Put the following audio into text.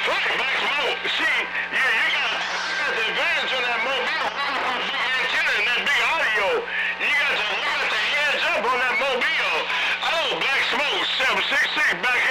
Right, Black Smoke. See, you got the advantage on that mobile big antenna and that big audio. You got the heads up on that mobile. Oh, Black Smoke 766 back